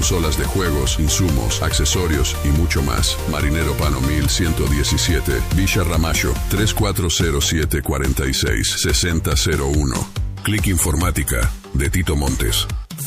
consolas de juegos, insumos, accesorios y mucho más. Marinero Pano 1117, Villa Ramallo, 3407 46 6001. Click Informática de Tito Montes.